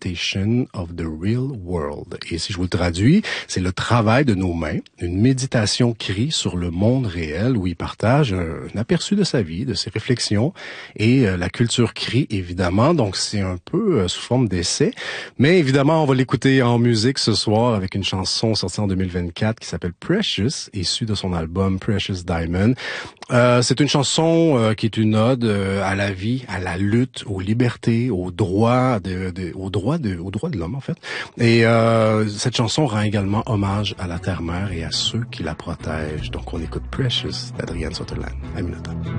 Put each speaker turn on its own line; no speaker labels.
Meditation of the Real World. Et si je vous le traduis, c'est le travail de nos mains, une méditation cri sur le monde réel où il partage un aperçu de sa vie, de ses réflexions et la culture cri, évidemment. Donc, c'est un peu sous forme d'essai. Mais évidemment, on va l'écouter en musique ce soir avec une chanson sortie en 2024 qui s'appelle Precious, issue de son album Precious Diamond. C'est une chanson qui est une ode à la vie, à la lutte, aux libertés, aux droits de l'homme en fait. Et cette chanson rend également hommage à la terre-mère et à ceux qui la protègent. Donc on écoute Precious d'Adrienne Sutherland. À minute.